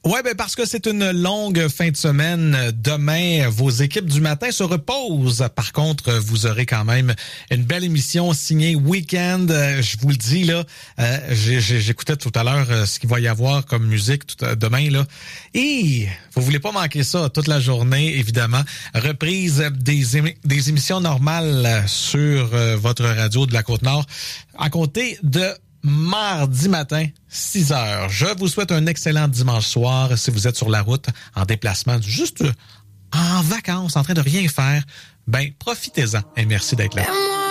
Ouais, ben parce que c'est une longue fin de semaine. Demain, vos équipes du matin se reposent. Par contre, vous aurez quand même une belle émission signée Week-end. Je vous le dis, là, j'écoutais tout à l'heure ce qu'il va y avoir comme musique demain, là. Et vous voulez pas manquer ça toute la journée, évidemment. Reprise des émissions normales sur votre radio de la Côte-Nord à compter de mardi matin, 6 heures. Je vous souhaite un excellent dimanche soir. Si vous êtes sur la route, en déplacement, juste en vacances, en train de rien faire, ben profitez-en et merci d'être là.